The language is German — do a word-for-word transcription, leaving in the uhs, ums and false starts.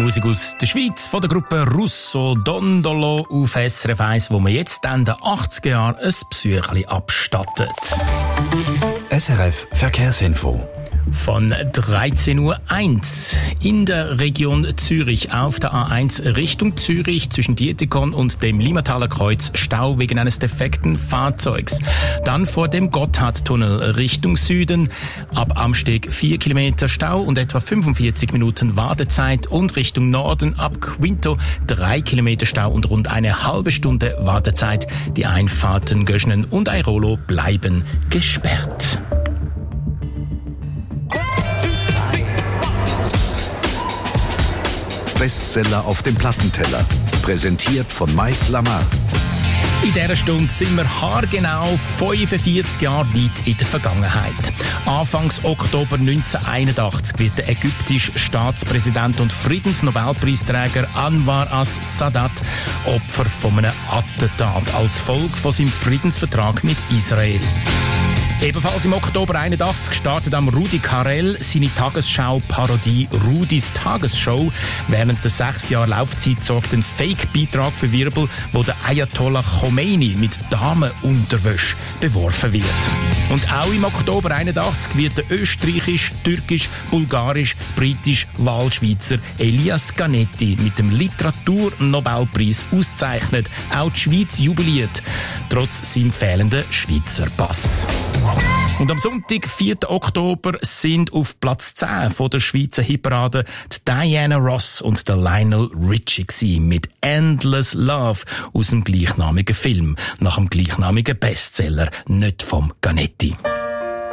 Musik aus der Schweiz von der Gruppe Russo Dondolo auf S R F eins, wo man jetzt dann den achtziger Jahren ein Psychli abstattet. S R F Verkehrsinfo. Von dreizehn Uhr eins in der Region Zürich auf der A eins Richtung Zürich zwischen Dietikon und dem Limmataler Kreuz Stau wegen eines defekten Fahrzeugs. Dann vor dem Gotthardtunnel Richtung Süden ab Amsteg vier Kilometer Stau und etwa fünfundvierzig Minuten Wartezeit und Richtung Norden ab Quinto drei Kilometer Stau und rund eine halbe Stunde Wartezeit. Die Einfahrten Göschnen und Airolo bleiben gesperrt. Bestseller auf dem Plattenteller. Präsentiert von Mike Lamar. In dieser Stunde sind wir haargenau fünfundvierzig Jahre weit in der Vergangenheit. Anfangs Oktober neunzehnhunderteinundachtzig wird der ägyptische Staatspräsident und Friedensnobelpreisträger Anwar as-Sadat Opfer von einem Attentat als Folge von seinem Friedensvertrag mit Israel. Ebenfalls im Oktober einundachtzig startet am Rudi Carrell seine Tagesschau-Parodie «Rudis Tagesshow». Während der sechs Jahre Laufzeit sorgt ein Fake-Beitrag für Wirbel, wo der Ayatollah Khomeini mit Damenunterwäsche beworfen wird. Und auch im Oktober einundachtzig wird der österreichisch, türkisch, bulgarisch, britisch Wahlschweizer Elias Canetti mit dem Literaturnobelpreis ausgezeichnet. Auch die Schweiz jubiliert, trotz seinem fehlenden Schweizer Pass. Und am Sonntag, vierten Oktober, sind auf Platz zehn von der Schweizer Hitparade die Diana Ross und der Lionel Richie gewesen, mit Endless Love aus dem gleichnamigen Film, nach dem gleichnamigen Bestseller, nicht vom Canetti.